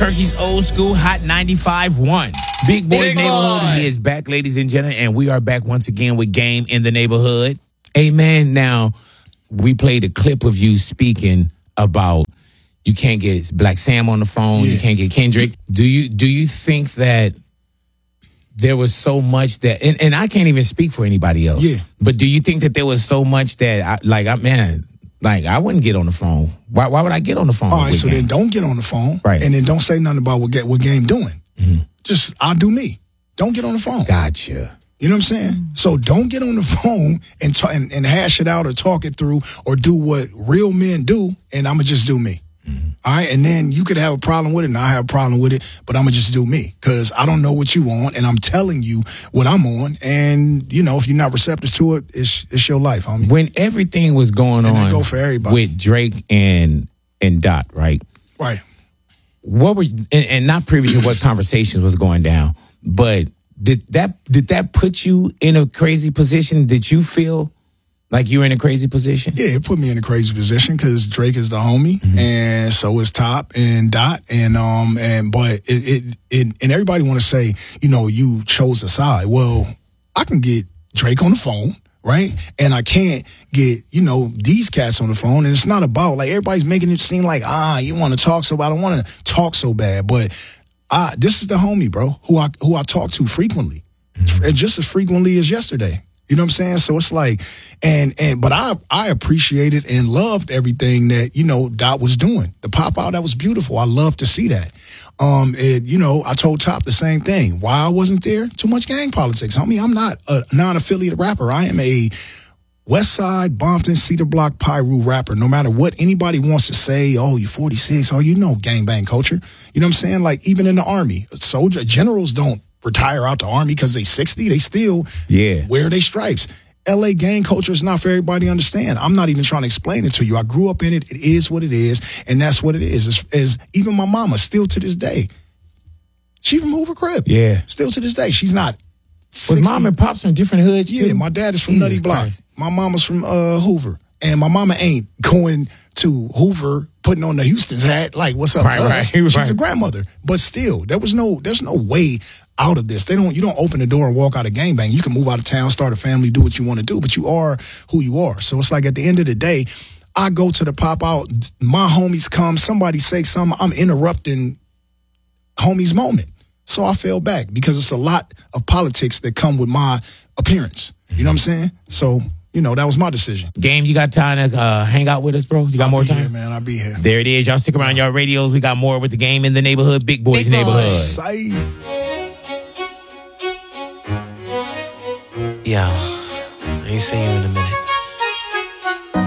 Albuquerque's old school Hot 95.1. Big Boy Neighborhood is back, ladies and gentlemen, and we are back once again with Game in the Neighborhood. Amen. Now, we played a clip of you speaking about you can't get Black Sam on the phone, you can't get Kendrick. Do you think that there was so much that, and I can't even speak for anybody else. Yeah. But do you think that there was so much that, I wouldn't get on the phone. Why would I get on the phone? All right, so then don't get on the phone. Right. And then don't say nothing about what Game doing. Mm-hmm. Just, I'll do me. Don't get on the phone. Gotcha. You know what I'm saying? So don't get on the phone and hash it out or talk it through or do what real men do, and I'm going to just do me. Mm-hmm. All right, and then you could have a problem with it, and I have a problem with it, but I'm gonna just do me because I don't know what you want, and I'm telling you what I'm on, and you know if you're not receptive to it, it's your life, homie. When everything was going on, go for everybody with Drake and Dot, right? Right. What were and not privy to what conversations was going down, but did that put you in a crazy position? Did you feel like you were in a crazy position? Yeah, it put me in a crazy position because Drake is the homie, and so is Top and Dot, but it everybody want to say, you know, you chose a side. Well, I can get Drake on the phone, right? And I can't get, you know, these cats on the phone. And it's not about, like, everybody's making it seem like, you want to talk so bad. I don't want to talk so bad, but this is the homie, bro, who I talk to frequently, and just as frequently as yesterday. You know what I'm saying? So it's like, but I appreciated and loved everything that, you know, Dot was doing. The pop out, that was beautiful. I love to see that. You know, I told Top the same thing. Why I wasn't there? Too much gang politics, homie. I'm not a non-affiliated rapper. I am a West Side, Bompton, Cedar Block, Pyru rapper. No matter what anybody wants to say, oh, you're 46, oh, you know gangbang culture. You know what I'm saying? Like, even in the Army, generals don't retire out the Army because they 60. They still wear their stripes. LA gang culture is not for everybody to understand. I'm not even trying to explain it to you. I grew up in it. It is what it is, and that's what it is. As even my mama, still to this day, she from Hoover Crib. Yeah. Still to this day, she's not 60. Was mom and pops from different hoods? Yeah, too? my dad is from Nutty Block. My mama's from Hoover. And my mama ain't going to Hoover putting on the Houston's hat like, what's up, right. She's a grandmother. But still, there's no way out of this. You don't open the door and walk out of gangbang. You can move out of town, start a family, do what you want to do, but you are who you are. So it's like at the end of the day, I go to the pop out, my homies come, somebody say something, I'm interrupting homies' moment. So I fell back because it's a lot of politics that come with my appearance. You know what I'm saying? So, you know, that was my decision. Game, you got time to hang out with us, bro? You got more time? Yeah, man, I'll be here. There it is. Y'all stick around y'all radios. We got more with the Game in the Neighborhood, Big Boys Neighborhood. Yo, I ain't seen you in a minute.